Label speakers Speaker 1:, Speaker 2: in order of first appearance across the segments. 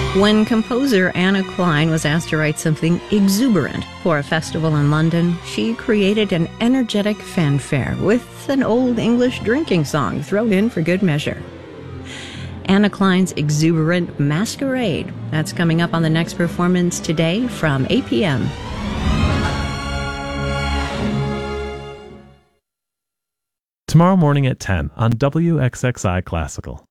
Speaker 1: When composer Anna Klein was asked to write something exuberant for a festival in London, she created an energetic fanfare with an old English drinking song thrown in for good measure. Anna Klein's exuberant Masquerade. That's coming up on the next performance today from 8 p.m.
Speaker 2: Tomorrow morning at 10 on WXXI Classical.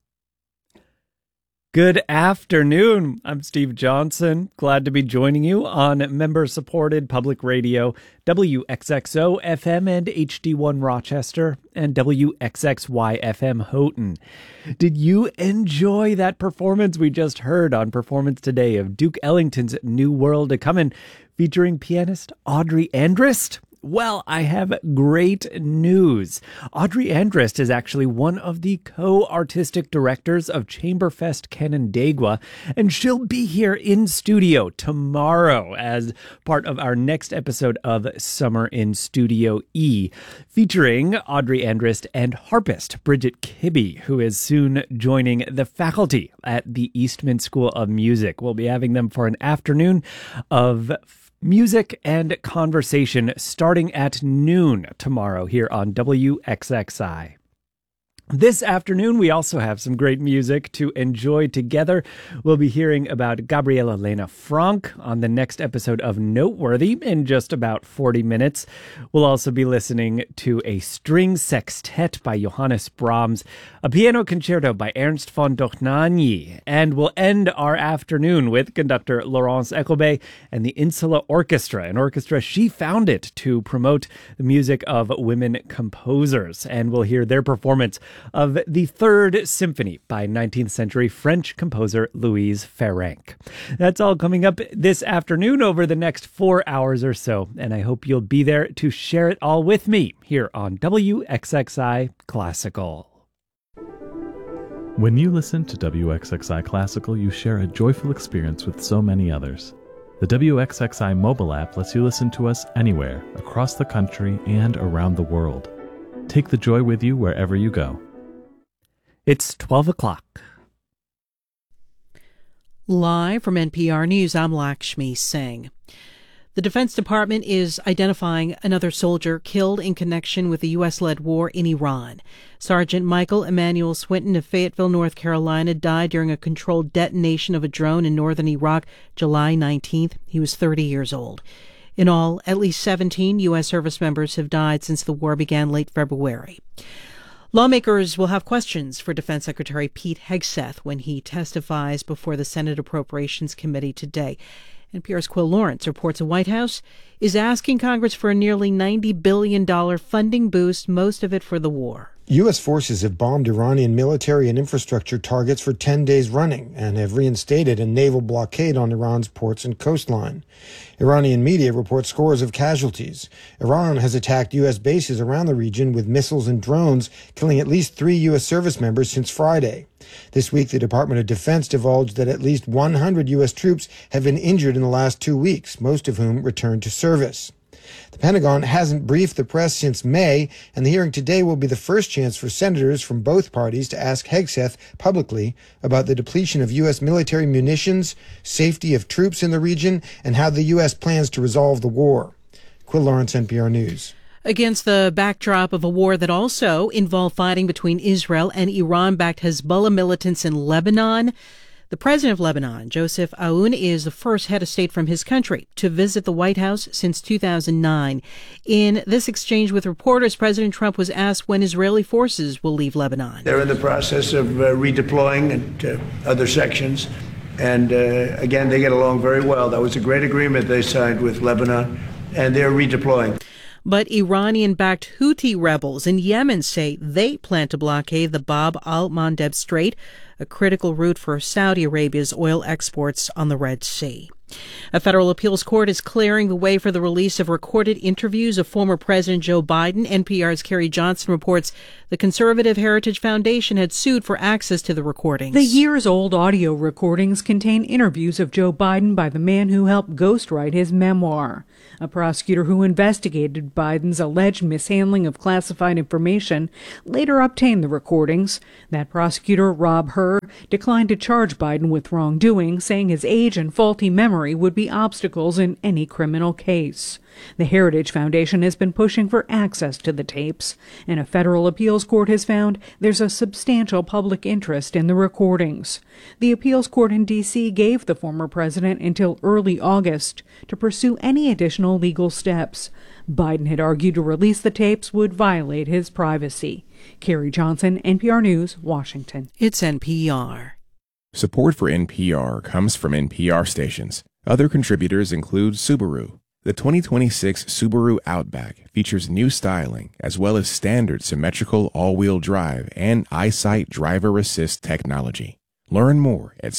Speaker 3: Good afternoon. I'm Steve Johnson. Glad to be joining you on member-supported public radio, WXXO FM and HD1 Rochester, and WXXY FM Houghton. Did you enjoy that performance we just heard on Performance Today of Duke Ellington's New World A-Comin', featuring pianist Audrey Andrist? Well, I have great news. Audrey Andrist is actually one of the co-artistic directors of Chamberfest Canandaigua, and she'll be here in studio tomorrow as part of our next episode of Summer in Studio E, featuring Audrey Andrist and harpist Bridget Kibbe, who is soon joining the faculty at the Eastman School of Music. We'll be having them for an afternoon of music and conversation starting at noon tomorrow here on WXXI. This afternoon, we also have some great music to enjoy together. We'll be hearing about Gabriela Lena Frank on the next episode of Noteworthy in just about 40 minutes. We'll also be listening to a string sextet by Johannes Brahms, a piano concerto by Ernst von Dohnanyi, and we'll end our afternoon with conductor Laurence Eckelbey and the Insula Orchestra, an orchestra she founded to promote the music of women composers. And we'll hear their performance of the Third Symphony by 19th century French composer Louise Ferenc. That's all coming up this afternoon over the next 4 hours or so, and I hope you'll be there to share it all with me here on WXXI Classical.
Speaker 2: When you listen to WXXI Classical, you share a joyful experience with so many others. The WXXI mobile app lets you listen to us anywhere, across the country and around the world. Take the joy with you wherever you go.
Speaker 3: It's 12 o'clock.
Speaker 4: Live from NPR News, I'm Lakshmi Singh. The Defense Department is identifying another soldier killed in connection with the U.S.-led war in Iran. Sergeant Michael Emmanuel Swinton of Fayetteville, North Carolina, died during a controlled detonation of a drone in northern Iraq July 19th. He was 30 years old. In all, at least 17 U.S. service members have died since the war began late February. Lawmakers will have questions for Defense Secretary Pete Hegseth when he testifies before the Senate Appropriations Committee today. NPR's Quill Lawrence reports the White House is asking Congress for a nearly $90 billion funding boost, most of it for the war.
Speaker 5: U.S. forces have bombed Iranian military and infrastructure targets for 10 days running and have reinstated a naval blockade on Iran's ports and coastline. Iranian media report scores of casualties. Iran has attacked U.S. bases around the region with missiles and drones, killing at least 3 U.S. service members since Friday. This week, the Department of Defense divulged that at least 100 U.S. troops have been injured in the last 2 weeks, most of whom returned to service. The Pentagon hasn't briefed the press since May, and the hearing today will be the first chance for senators from both parties to ask Hegseth publicly about the depletion of U.S. military munitions, safety of troops in the region, and how the U.S. plans to resolve the war. Quill Lawrence, NPR News.
Speaker 4: Against the backdrop of a war that also involved fighting between Israel and Iran-backed Hezbollah militants in Lebanon, the president of Lebanon, Joseph Aoun, is the first head of state from his country to visit the White House since 2009. In this exchange with reporters, President Trump was asked when Israeli forces will leave Lebanon.
Speaker 6: They're in the process of redeploying into other sections. And again, they get along very well. That was a great agreement they signed with Lebanon, and they're redeploying.
Speaker 4: But Iranian-backed Houthi rebels in Yemen say they plan to blockade the Bab al-Mandeb Strait, a critical route for Saudi Arabia's oil exports on the Red Sea. A federal appeals court is clearing the way for the release of recorded interviews of former President Joe Biden. NPR's Carrie Johnson reports the Conservative Heritage Foundation had sued for access to the recordings.
Speaker 7: The years-old audio recordings contain interviews of Joe Biden by the man who helped ghostwrite his memoir. A prosecutor who investigated Biden's alleged mishandling of classified information later obtained the recordings. That prosecutor, Rob Hur, declined to charge Biden with wrongdoing, saying his age and faulty memory would be obstacles in any criminal case. The Heritage Foundation has been pushing for access to the tapes, and a federal appeals court has found there's a substantial public interest in the recordings. The appeals court in D.C. gave the former president until early August to pursue any additional legal steps. Biden had argued to release the tapes would violate his privacy. Carrie Johnson, NPR News, Washington.
Speaker 4: It's NPR.
Speaker 8: Support for NPR comes from NPR stations. Other contributors include Subaru. The 2026 Subaru Outback features new styling as well as standard symmetrical all-wheel drive and EyeSight driver assist technology. Learn more at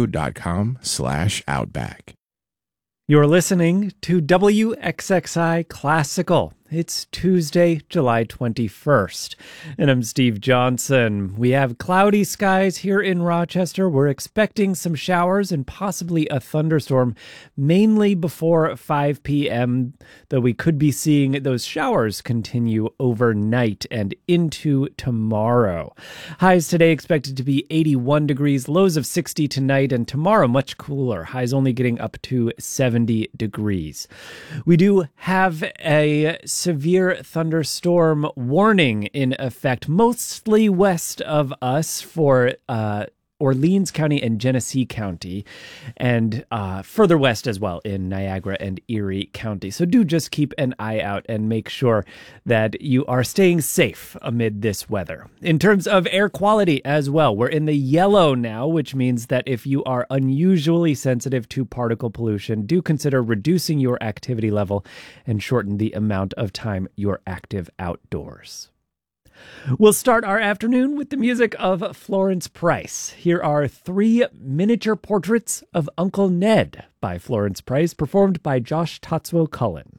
Speaker 8: Subaru.com/Outback.
Speaker 3: You're listening to WXXI Classical. It's Tuesday, July 21st, and I'm Steve Johnson. We have cloudy skies here in Rochester. We're expecting some showers and possibly a thunderstorm, mainly before 5 p.m., though we could be seeing those showers continue overnight and into tomorrow. Highs today expected to be 81 degrees, lows of 60 tonight, and tomorrow much cooler. Highs only getting up to 70 degrees. We do have a severe thunderstorm warning in effect, mostly west of us for Orleans County and Genesee County, and further west as well in Niagara and Erie County. So do just keep an eye out and make sure that you are staying safe amid this weather. In terms of air quality as well, we're in the yellow now, which means that if you are unusually sensitive to particle pollution, do consider reducing your activity level and shorten the amount of time you're active outdoors. We'll start our afternoon with the music of Florence Price. Here are 3 miniature portraits of Uncle Ned by Florence Price, performed by Josh Tatsuo Cullen.